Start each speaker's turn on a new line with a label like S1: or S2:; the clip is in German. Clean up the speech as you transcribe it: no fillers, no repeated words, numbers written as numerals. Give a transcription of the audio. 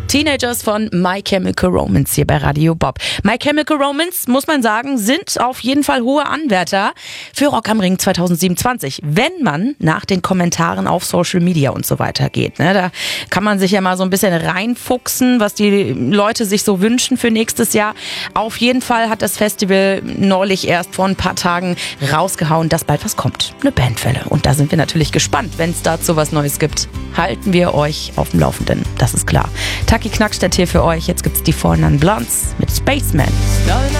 S1: Teenagers von My Chemical Romance hier bei Radio Bob. My Chemical Romance, muss man sagen, sind auf jeden Fall hohe Anwärter für Rock am Ring 2027, wenn man nach den Kommentaren auf Social Media und so weiter geht. Ne? Da kann man sich ja mal so ein bisschen reinfuchsen, was die Leute sich so wünschen für nächstes Jahr. Auf jeden Fall hat das Festival neulich erst vor ein paar Tagen rausgehauen, dass bald was kommt. Eine Bandwelle. Und da sind wir natürlich gespannt. Wenn es dazu was Neues gibt, halten wir euch auf dem Laufenden. Das ist klar. Taki Knackstedt hier für euch. Jetzt gibt's die 4 Non Blondes mit Spaceman.